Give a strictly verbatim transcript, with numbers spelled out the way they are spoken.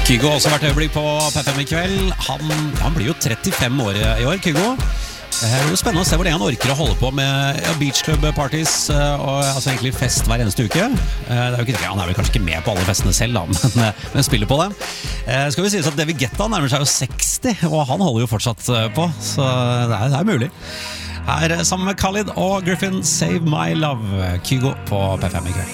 Kygo har også vært øyeblikk på P fem i kveld. Han, han blir jo trettifem år i år, Kygo. Det er jo spennende å se hvor lenge han orker å holde på med ja, beachclub-parties og altså egentlig fest hver eneste uke. Det er jo ikke, ja, han er vel kanskje ikke med på alle festene selv, da, men, men spiller på dem. Skal vi si at David Guetta nærmer seg jo seksti, og han holder jo fortsatt på, så det er, det er mulig. Her sammen med Khalid og Griffin, Save My Love, Kygo på P fem i kveld.